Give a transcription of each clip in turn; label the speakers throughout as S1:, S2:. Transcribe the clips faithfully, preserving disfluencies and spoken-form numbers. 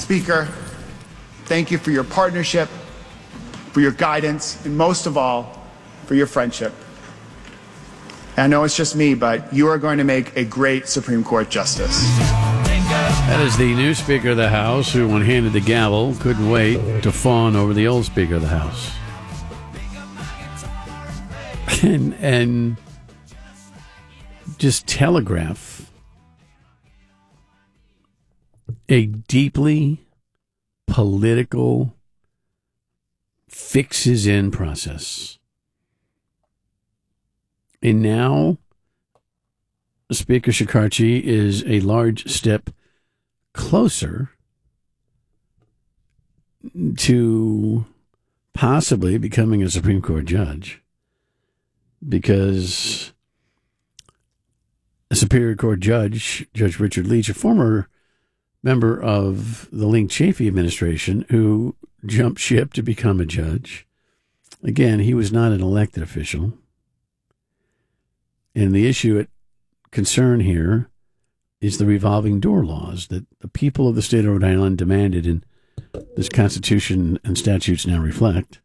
S1: Speaker, thank you for your partnership, for your guidance, and most of all, for your friendship. And I know it's just me, but you are going to make a great Supreme Court justice.
S2: That is the new Speaker of the House, who, when handed the gavel, couldn't wait to fawn over the old Speaker of the House. And, and just telegraph a deeply political fixes-in process. And now, Speaker Shekarchi is a large step closer to possibly becoming a Supreme Court judge, because a Superior Court judge, Judge Richard Leach, a former member of the Link Chafee administration who jumped ship to become a judge. Again, he was not an elected official. And the issue at concern here is the revolving door laws that the people of the state of Rhode Island demanded, and this Constitution and statutes now reflect,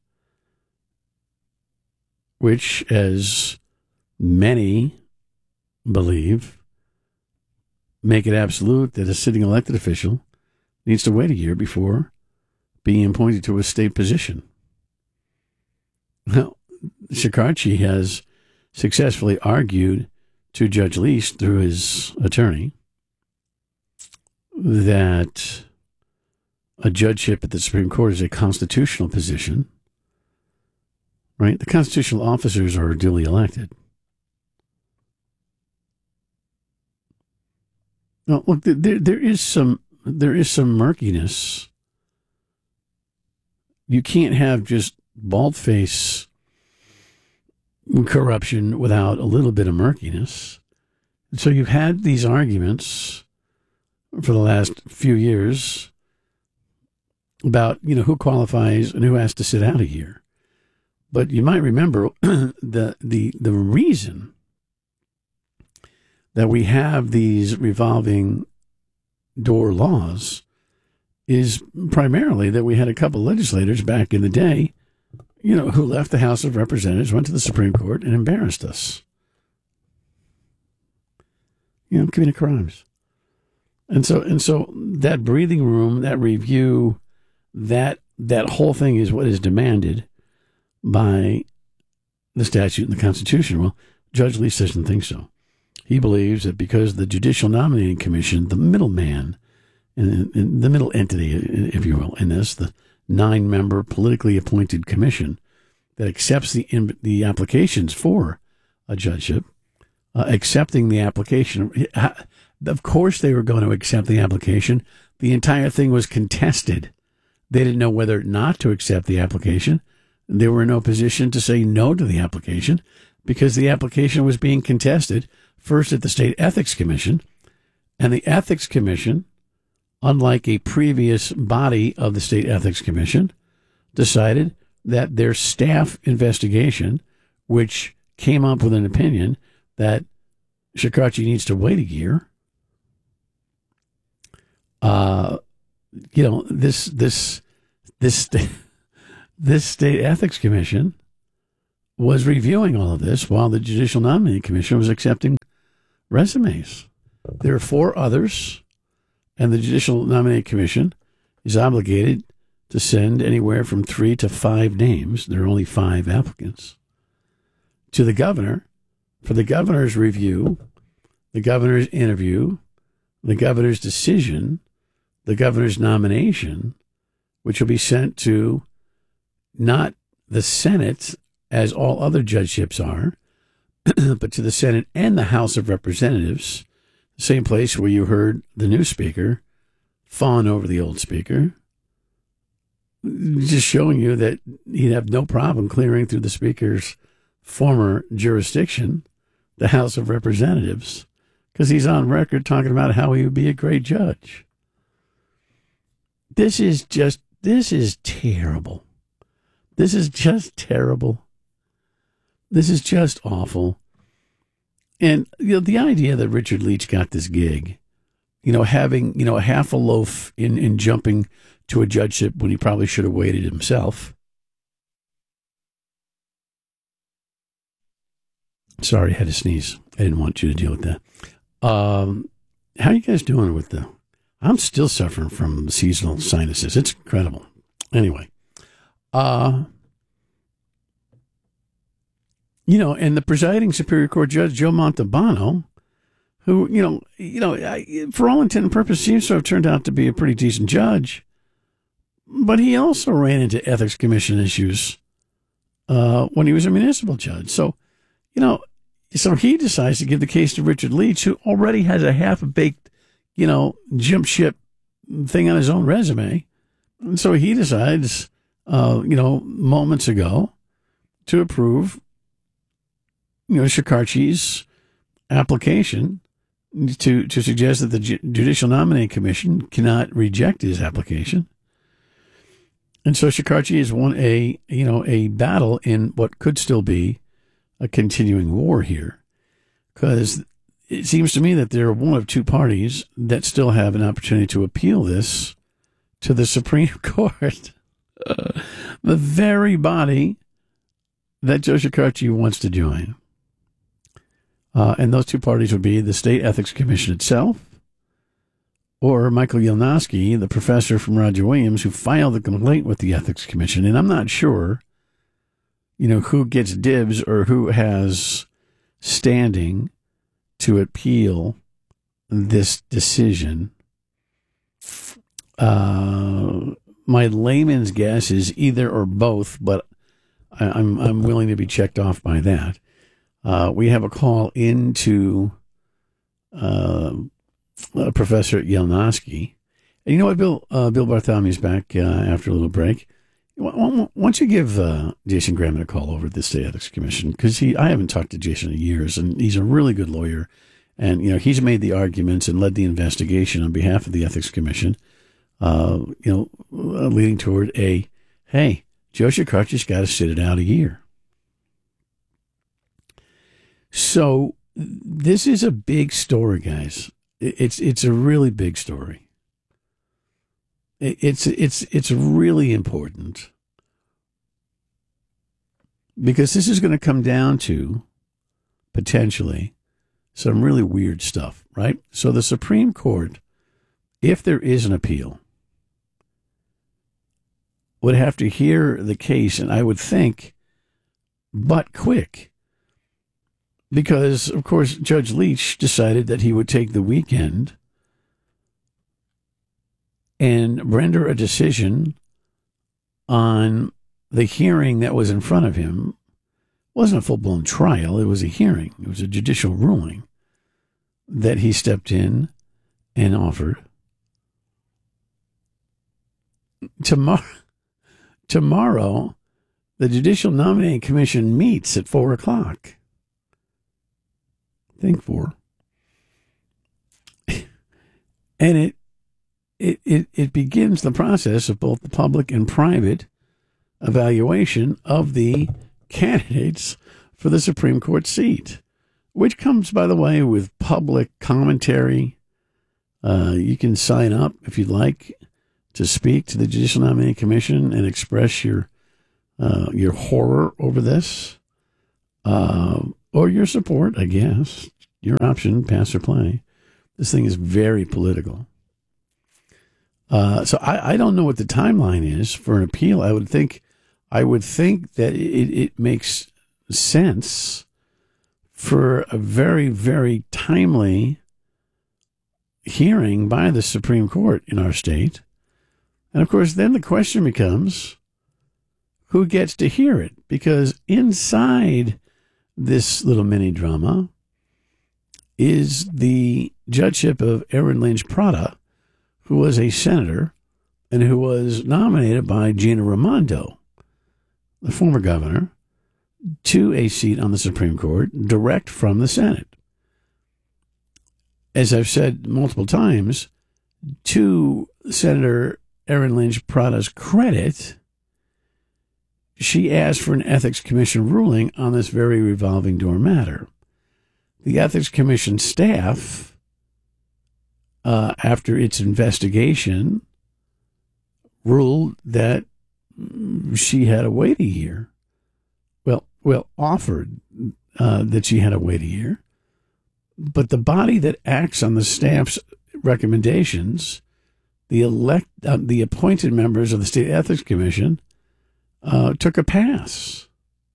S2: which, as many believe, make it absolute that a sitting elected official needs to wait a year before being appointed to a state position. Now, Shekarchi has successfully argued to Judge Leach through his attorney that a judgeship at the Supreme Court is a constitutional position, right? The constitutional officers are duly elected. Now, look, there there is some there is some murkiness. You can't have just bald-face corruption without a little bit of murkiness. So you've had these arguments for the last few years about, you know, who qualifies and who has to sit out a year. But you might remember the the the reason that we have these revolving door laws is primarily that we had a couple of legislators back in the day, you know, who left the House of Representatives, went to the Supreme Court, and embarrassed us. You know, committed crimes. And so and so that breathing room, that review, that that whole thing is what is demanded by the statute and the Constitution. Well, Judge Leach doesn't think so. He believes that because the Judicial Nominating Commission, the middleman, and the middle entity, if you will, in this, the nine-member politically appointed commission that accepts the the applications for a judgeship, uh, accepting the application. Of course they were going to accept the application. The entire thing was contested. They didn't know whether not to accept the application. They were in no position to say no to the application because the application was being contested first at the State Ethics Commission, and the Ethics Commission, unlike a previous body of the State Ethics Commission, decided that their staff investigation, which came up with an opinion that Shekarchi needs to wait a year, uh, you know, this this this this State Ethics Commission was reviewing all of this while the Judicial Nominating Commission was accepting resumes. There are four others, and the Judicial Nominating Commission is obligated to send anywhere from three to five names. There are only five applicants to the governor for the governor's review, the governor's interview, the governor's decision, the governor's nomination, which will be sent to not the Senate, as all other judgeships are, but to the Senate and the House of Representatives, the same place where you heard the new speaker fawn over the old speaker, just showing you that he'd have no problem clearing through the speaker's former jurisdiction, the House of Representatives, because he's on record talking about how he would be a great judge. This is just, this is terrible. This is just terrible. This is just awful. And you know, the idea that Richard Leach got this gig you know, having, you know, half a loaf in, in jumping to a judgeship when he probably should have waited himself. Sorry, I had to sneeze. I didn't want you to deal with that. Um, how are you guys doing with the... I'm still suffering from seasonal sinuses. It's incredible. Anyway. Uh, you know, and the presiding Superior Court Judge, Joe Montalbano, who, you know, you know, I, for all intent and purpose, seems to have turned out to be a pretty decent judge. But he also ran into Ethics Commission issues uh, when he was a municipal judge. So, you know, so he decides to give the case to Richard Leach, who already has a half-baked, you know, jump ship thing on his own resume. And so he decides, uh, you know, moments ago to approve, you know, Shekarchi's application to, to suggest that the Ju- Judicial Nominating Commission cannot reject his application. And so Shekarchi has won a, you know, a battle in what could still be a continuing war here, because it seems to me that there are one of two parties that still have an opportunity to appeal this to the Supreme Court, uh, the very body that Joe Shekarchi wants to join. Uh, and those two parties would be the State Ethics Commission itself, or Michael Yelnowski, the professor from Roger Williams, who filed the complaint with the Ethics Commission. And I'm not sure, you know, who gets dibs or who has standing to appeal this decision. Uh, my layman's guess is either or both, but I, I'm I'm willing to be checked off by that. Uh, we have a call into uh, uh, Professor Yelnowski. And you know what, Bill? Uh, Bill Bartholomew's back uh, after a little break. Why don't you give uh, Jason Graham a call over at the State Ethics Commission? Because he, I haven't talked to Jason in years, and he's a really good lawyer. And, you know, he's made the arguments and led the investigation on behalf of the Ethics Commission, uh, you know, uh, leading toward a, hey, Joe Shekarchi's got to sit it out a year. So this is a big story, guys. It's it's a really big story. It's it's it's really important, because this is going to come down to potentially some really weird stuff, right? So the Supreme Court, if there is an appeal, would have to hear the case, and I would think, but quick. Because, of course, Judge Leach decided that he would take the weekend and render a decision on the hearing that was in front of him. It wasn't a full-blown trial. It was a hearing. It was a judicial ruling that he stepped in and offered. Tomorrow, tomorrow the Judicial Nominating Commission meets at four o'clock. Think for. And it, it it it begins the process of both the public and private evaluation of the candidates for the Supreme Court seat, which comes, by the way, with public commentary. Uh, you can sign up if you'd like to speak to the Judicial Nominating Commission and express your uh, your horror over this, uh, or your support, I guess. Your option, pass or play. This thing is very political. Uh, so I, I don't know what the timeline is for an appeal. I would think, I would think that it, it makes sense for a very, very timely hearing by the Supreme Court in our state. And of course, then the question becomes, who gets to hear it? Because inside this little mini drama is the judgeship of Aaron Lynch Prata, who was a senator and who was nominated by Gina Raimondo, the former governor, to a seat on the Supreme Court direct from the Senate. As I've said multiple times, to Senator Aaron Lynch Prata's credit, she asked for an Ethics Commission ruling on this very revolving door matter. The Ethics Commission staff uh, after its investigation, ruled that she had to wait a year. Well, well, offered uh, that she had to wait a year. But the body that acts on the staff's recommendations, the elect, uh, the appointed members of the State Ethics Commission, uh, took a pass.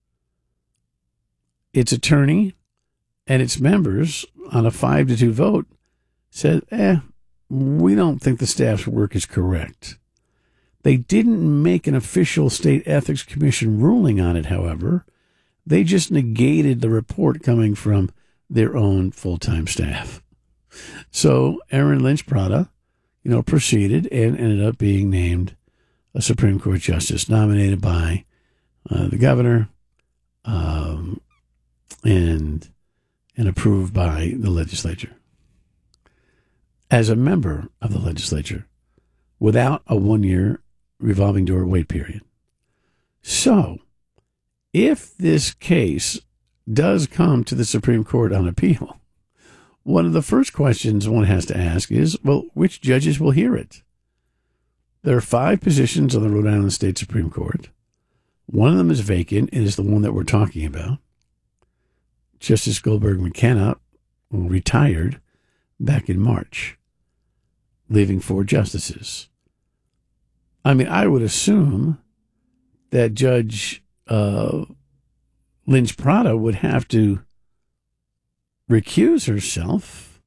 S2: Its attorney and its members, on a five to two vote, said, eh, we don't think the staff's work is correct. They didn't make an official State Ethics Commission ruling on it, however. They just negated the report coming from their own full-time staff. So Erin Lynch Prata, you know, proceeded and ended up being named a Supreme Court justice, nominated by uh, the governor um, and and approved by the legislature. As a member of the legislature, without a one-year revolving door wait period. So, if this case does come to the Supreme Court on appeal, one of the first questions one has to ask is, well, which judges will hear it? There are five positions on the Rhode Island State Supreme Court. One of them is vacant and is the one that we're talking about. Justice Goldberg McKenna retired back in March, leaving four justices. I mean, I would assume that Judge uh, Lynch Prata would have to recuse herself.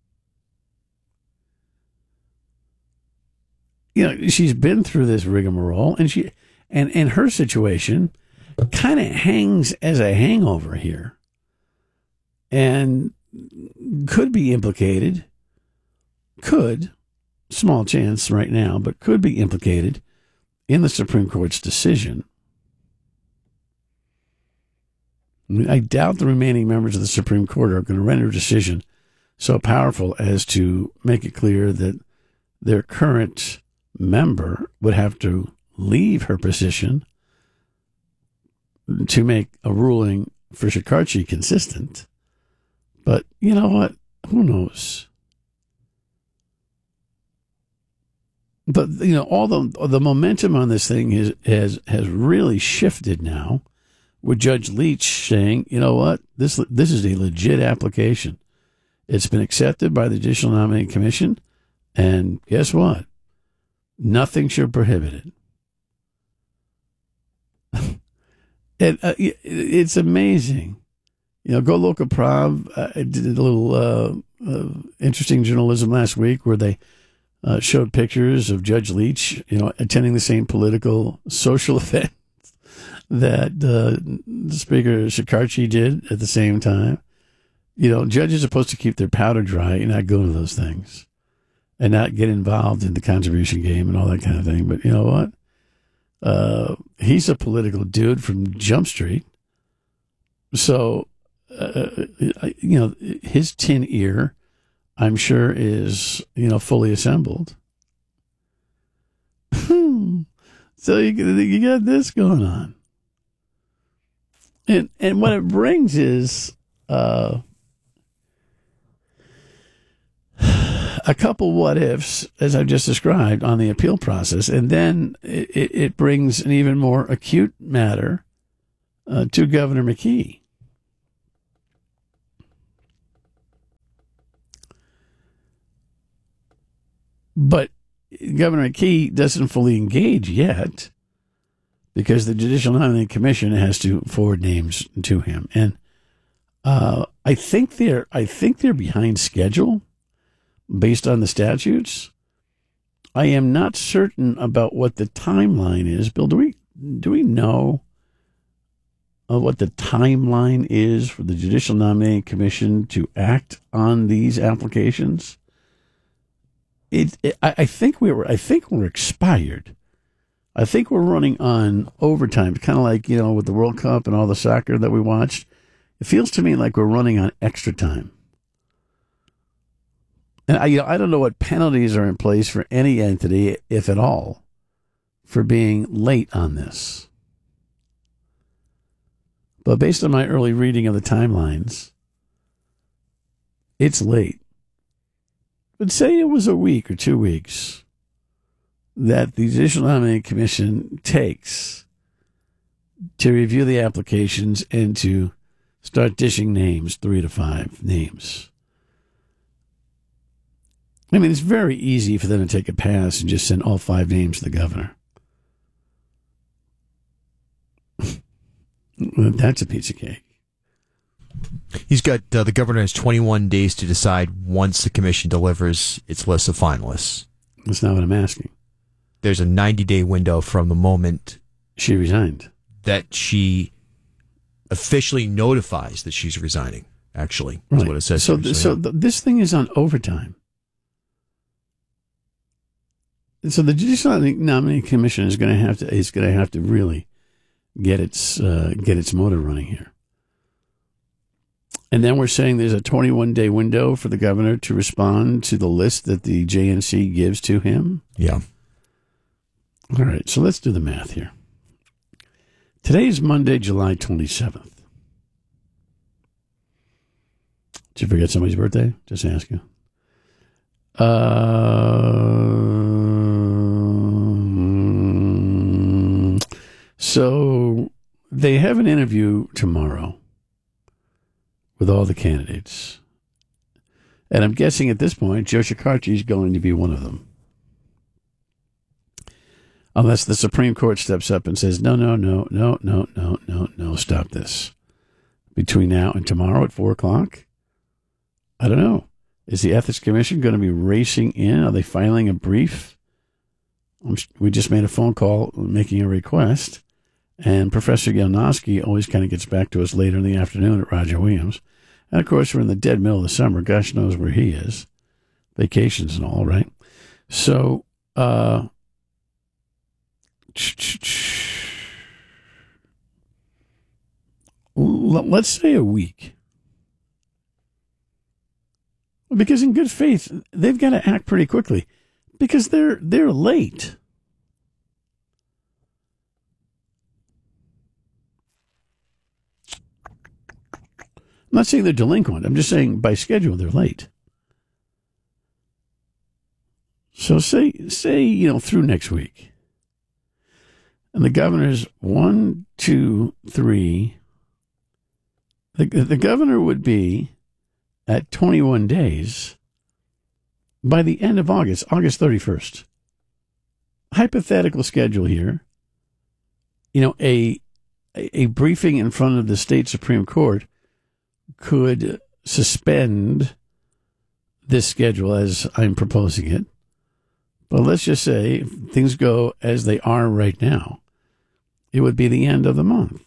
S2: You know, she's been through this rigmarole, and she and, and her situation kind of hangs as a hangover here, and could be implicated, could, small chance right now, but could be implicated in the Supreme Court's decision. I mean, I doubt the remaining members of the Supreme Court are going to render a decision so powerful as to make it clear that their current member would have to leave her position to make a ruling for Shekarchi consistent. But you know what? Who knows? But you know, all the the momentum on this thing is, has has really shifted now, with Judge Leach saying, you know what, this this is a legit application. It's been accepted by the Judicial Nominating Commission, and guess what? Nothing should prohibit it. And uh, it's amazing. You know, Go Local Prov uh, did a little uh, uh, interesting journalism last week where they uh, showed pictures of Judge Leach, you know, attending the same political social event that uh, Speaker Shekarchi did at the same time. You know, judges are supposed to keep their powder dry and not go to those things and not get involved in the contribution game and all that kind of thing. But you know what? Uh, he's a political dude from Jump Street. So, uh, you know, his tin ear, I'm sure, is, you know, fully assembled. So you, you got this going on. And and what it brings is uh, a couple what ifs, as I've just described, on the appeal process. And then it, it brings an even more acute matter uh, to Governor McKee. But Governor McKee doesn't fully engage yet because the Judicial Nominating Commission has to forward names to him. And uh, I think they're I think they're behind schedule based on the statutes. I am not certain about what the timeline is. Bill, do we do we know uh, what the timeline is for the Judicial Nominating Commission to act on these applications? It, it I, I think we were I think we're expired. I think we're running on overtime, kind of like, you know, with the World Cup and all the soccer that we watched. It feels to me like we're running on extra time. And I, you know, I don't know what penalties are in place for any entity, if at all, for being late on this. But based on my early reading of the timelines, it's late. but say it was a week or two weeks that the Judicial Nominating Commission takes to review the applications and to start dishing names, three to five names. I mean, it's very easy for them to take a pass and just send all five names to the governor. That's a piece of cake.
S3: He's got, uh, the governor has twenty-one days to decide once the commission delivers its list of finalists.
S2: That's not what I'm asking.
S3: There's a ninety-day window from the moment
S2: she resigned
S3: that she officially notifies that she's resigning, actually.
S2: Right.
S3: That's what it says.
S2: So,
S3: here,
S2: th- so
S3: yeah.
S2: th- this thing is on overtime. So the Judicial Nominating Commission is going to have to is going to have to really get its uh, get its motor running here. And then we're saying there's a twenty-one day window for the governor to respond to the list that the J N C gives to him.
S3: Yeah.
S2: All right, so let's do the math here. Today is Monday, July twenty-seventh. Did you forget somebody's birthday? Just ask you. Uh, so they have an interview tomorrow with all the candidates. And I'm guessing at this point, Joe Shekarchi is going to be one of them. Unless the Supreme Court steps up and says, no, no, no, no, no, no, no, no, stop this. Between now and tomorrow at four o'clock? I don't know. Is the Ethics Commission going to be racing in? Are they filing a brief? We just made a phone call making a request. And Professor Yelnowski always kind of gets back to us later in the afternoon at Roger Williams. And, of course, we're in the dead middle of the summer. Gosh knows where he is. Vacations and all, right? So, uh... let's say a week. Because in good faith, they've got to act pretty quickly. Because they're they're late. I'm not saying they're delinquent. I'm just saying by schedule they're late. So say say, you know, through next week. And the governor's one, two, three. The, the governor would be at twenty-one days by the end of August, August thirty-first. Hypothetical schedule here. You know, a, a briefing in front of the state Supreme Court could suspend this schedule as I'm proposing it. But let's just say if things go as they are right now, it would be the end of the month.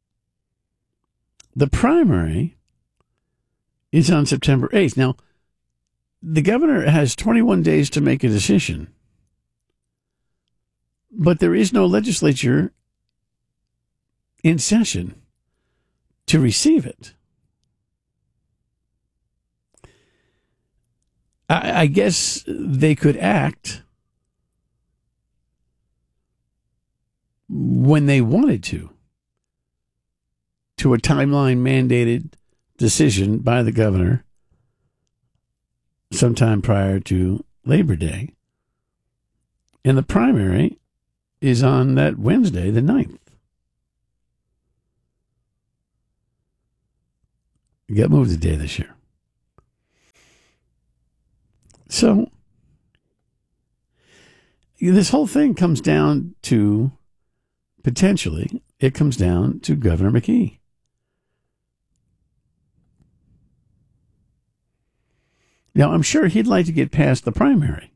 S2: The primary is on September eighth. Now, the governor has twenty-one days to make a decision, but there is no legislature in session to receive it. I, I guess they could act when they wanted to, to a timeline mandated decision by the governor sometime prior to Labor Day. And the primary is on that Wednesday, the ninth. You got moved a day this year. So this whole thing comes down to, potentially, it comes down to Governor McKee. Now, I'm sure he'd like to get past the primary.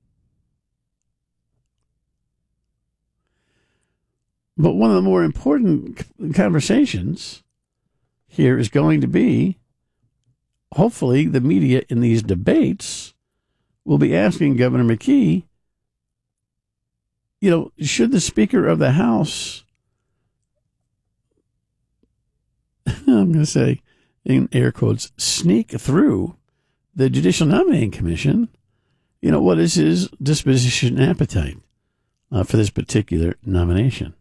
S2: But one of the more important conversations here is going to be, hopefully, the media in these debates will be asking Governor McKee, you know, should the Speaker of the House, I'm going to say, in air quotes, sneak through the Judicial Nominating Commission, you know, what is his disposition and appetite uh, for this particular nomination?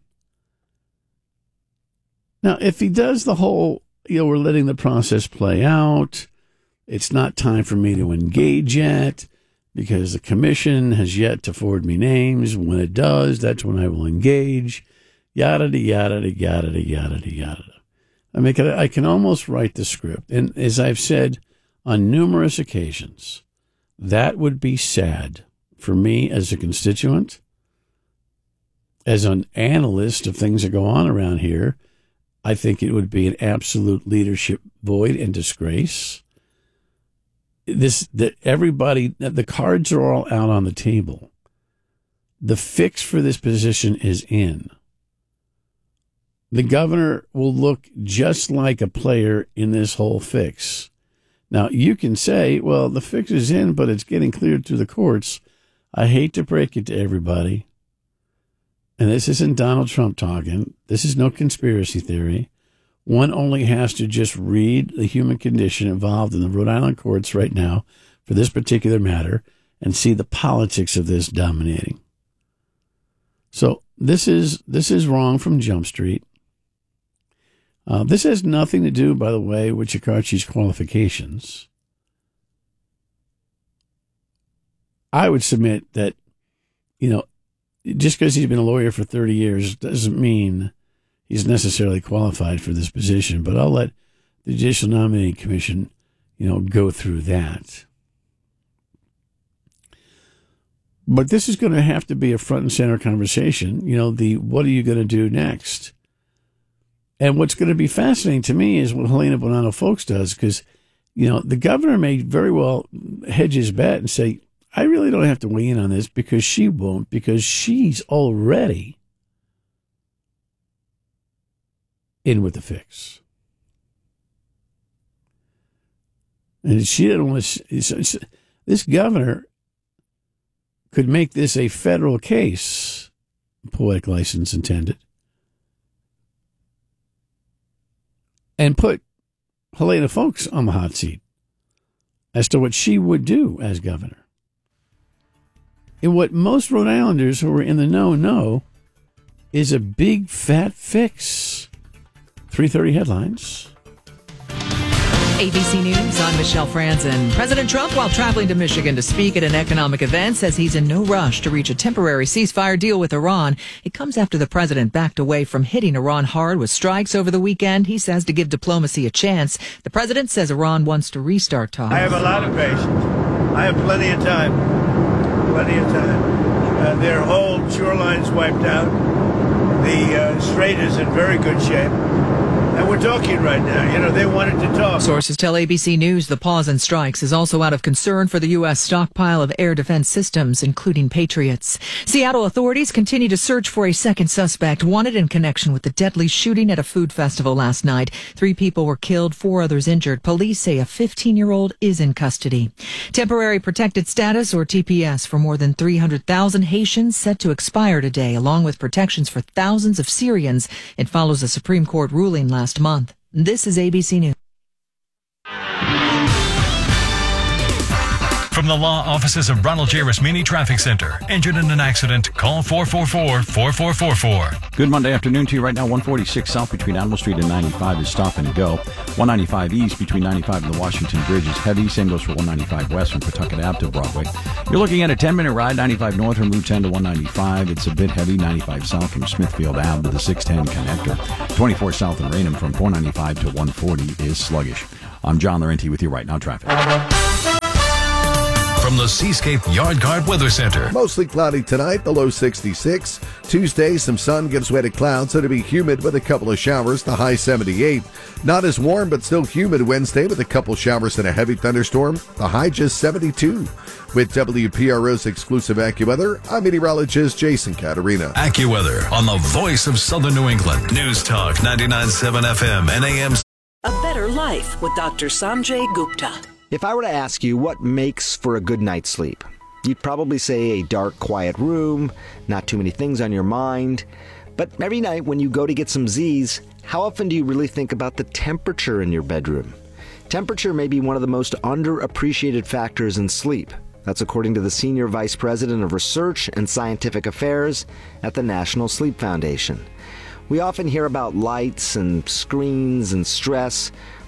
S2: Now, if he does the whole, you know, we're letting the process play out, it's not time for me to engage yet, because the commission has yet to forward me names. When it does, that's when I will engage. Yada, yada, yada, yada, yada. I mean, I can almost write the script. And as I've said on numerous occasions, that would be sad for me as a constituent, as an analyst of things that go on around here. I think it would be an absolute leadership void and disgrace. This, that everybody, the cards are all out on the table. The fix for this position is in. The governor will look just like a player in this whole fix. Now, you can say, well, the fix is in, but it's getting cleared through the courts. I hate to break it to everybody. And this isn't Donald Trump talking. This is no conspiracy theory. One only has to just read the human condition involved in the Rhode Island courts right now for this particular matter and see the politics of this dominating. So this is this is wrong from Jump Street. Uh, this has nothing to do, by the way, with Shekarchi's qualifications. I would submit that, you know, just because he's been a lawyer for thirty years doesn't mean he's necessarily qualified for this position, but I'll let the Judicial Nominating Commission, you know, go through that. But this is going to have to be a front and center conversation, you know, the what are you going to do next? And what's going to be fascinating to me is what Helena Bonanno Folks does, because, you know, the governor may very well hedge his bet and say, I really don't have to weigh in on this because she won't, because she's already in with the fix. And she didn't want to, this governor could make this a federal case, poetic license intended, and put Helena Folks on the hot seat as to what she would do as governor. And what most Rhode Islanders who are in the know know is a big fat fix. three thirty headlines.
S4: A B C News, I'm Michelle Franzen. President Trump, while traveling to Michigan to speak at an economic event, says he's in no rush to reach a temporary ceasefire deal with Iran. It comes after the president backed away from hitting Iran hard with strikes over the weekend. He says to give diplomacy a chance. The president says Iran wants to restart talks.
S5: I have a lot of patience. I have plenty of time. Plenty of time. Uh, their whole shoreline's wiped out. The uh, strait is in very good shape. And we're talking right now. You know, they wanted to talk.
S4: Sources tell A B C News the pause in strikes is also out of concern for the U S stockpile of air defense systems, including Patriots. Seattle authorities continue to search for a second suspect wanted in connection with the deadly shooting at a food festival last night. Three people were killed, four others injured. Police say a fifteen-year-old is in custody. Temporary protected status, or T P S, for more than three hundred thousand Haitians set to expire today, along with protections for thousands of Syrians. It follows a Supreme Court ruling last Last month. This is A B C News.
S6: From the law offices of Ronald J. Rasmini Traffic Center. Injured in an accident? Call four four four, four four four four.
S7: Good Monday afternoon to you. Right now, one forty-six South between Admiral Street and ninety-five is stop and go. one ninety-five East between ninety-five and the Washington Bridge is heavy. Same goes for one ninety-five West from Pawtucket Ave to Broadway. You're looking at a ten-minute ride, ninety-five North from Route ten to one ninety-five. It's a bit heavy, ninety-five South from Smithfield Ave to the six ten connector. twenty-four South in Raynham from four ninety-five to one forty is sluggish. I'm John Laurenti with you right now, traffic.
S6: From the Seascape Yard Guard Weather Center.
S8: Mostly cloudy tonight, the low sixty-six. Tuesday, some sun gives way to clouds, so it'll be humid with a couple of showers, the high seventy-eight. Not as warm, but still humid Wednesday with a couple showers and a heavy thunderstorm, the high just seventy-two. With W P R O's exclusive AccuWeather, I'm meteorologist Jason Caterina.
S6: AccuWeather on the voice of Southern New England. News Talk ninety-nine point seven F M and A M.
S9: A better life with Doctor Sanjay Gupta.
S10: If I were to ask you what makes for a good night's sleep, you'd probably say a dark, quiet room, not too many things on your mind. But every night when you go to get some Z's, how often do you really think about the temperature in your bedroom? Temperature may be one of the most underappreciated factors in sleep. That's according to the Senior Vice President of Research and Scientific Affairs at the National Sleep Foundation. We often hear about lights and screens and stress,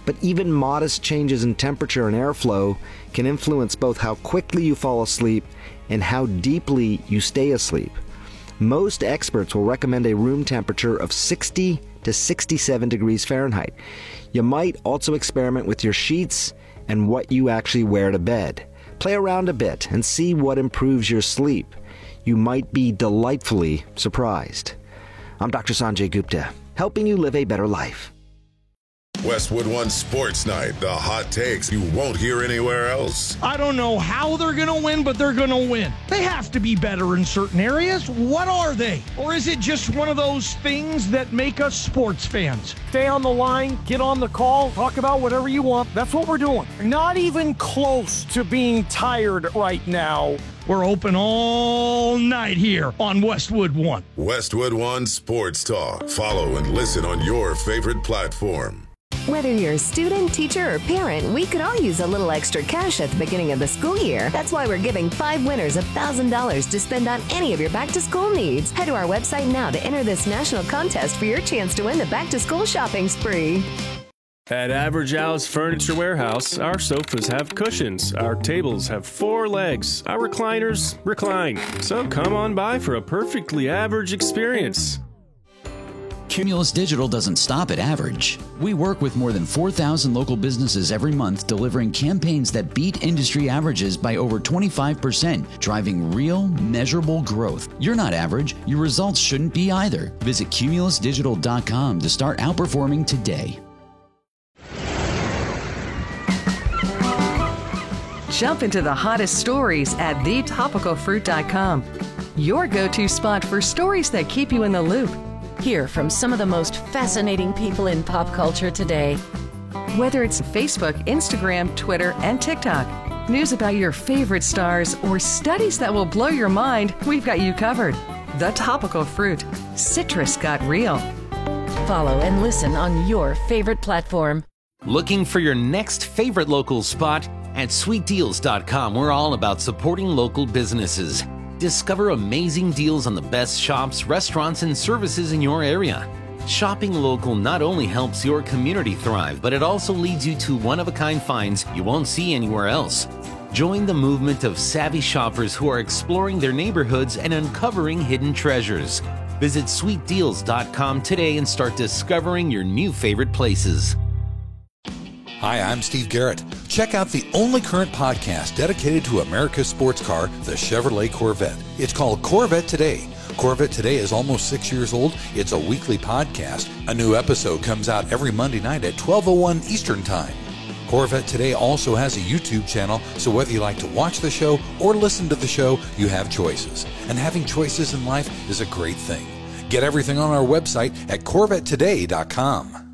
S10: but even modest changes in temperature and airflow can influence both how quickly you fall asleep and how deeply you stay asleep. Most experts will recommend a room temperature of sixty to sixty-seven degrees Fahrenheit. You might also experiment with your sheets and what you actually wear to bed. Play around a bit and see what improves your sleep. You might be delightfully surprised. I'm Doctor Sanjay Gupta, helping you live a better life.
S11: Westwood One Sports Night, the hot takes you won't hear anywhere else.
S12: I don't know how they're going to win, but they're going to win. They have to be better in certain areas. What are they? Or is it just one of those things that make us sports fans? Stay on the line, get on the call, talk about whatever you want. That's what we're doing. Not even close to being tired right now. We're open all night here on Westwood One.
S11: Westwood One Sports Talk. Follow and listen on your favorite platform.
S13: Whether you're a student, teacher, or parent, we could all use a little extra cash at the beginning of the school year. That's why we're giving five winners one thousand dollars to spend on any of your back-to-school needs. Head to our website now to enter this national contest for your chance to win the back-to-school shopping spree.
S14: At Average Al's Furniture Warehouse, our sofas have cushions, our tables have four legs, our recliners recline. So come on by for a perfectly average experience.
S15: Cumulus Digital doesn't stop at average. We work with more than four thousand local businesses every month, delivering campaigns that beat industry averages by over twenty-five percent, driving real, measurable growth. You're not average. Your results shouldn't be either. Visit cumulus digital dot com to start outperforming today.
S16: Jump into the hottest stories at the topical fruit dot com. Your go-to spot for stories that keep you in the loop.
S17: Hear from some of the most fascinating people in pop culture today.
S16: Whether it's Facebook, Instagram, Twitter, and TikTok, news about your favorite stars, or studies that will blow your mind, we've got you covered. The Topical Fruit. Citrus got real.
S17: Follow and listen on your favorite platform.
S18: Looking for your next favorite local spot? At sweet deals dot com, we're all about supporting local businesses. Discover amazing deals on the best shops, restaurants, and services in your area. Shopping local not only helps your community thrive, but it also leads you to one-of-a-kind finds you won't see anywhere else. Join the movement of savvy shoppers who are exploring their neighborhoods and uncovering hidden treasures. Visit sweet deals dot com today and start discovering your new favorite places.
S19: Hi, I'm Steve Garrett. Check out the only current podcast dedicated to America's sports car, the Chevrolet Corvette. It's called Corvette Today. Corvette Today is almost six years old. It's a weekly podcast. A new episode comes out every Monday night at twelve oh one Eastern Time. Corvette Today also has a YouTube channel, so whether you like to watch the show or listen to the show, you have choices. And having choices in life is a great thing. Get everything on our website at corvette today dot com.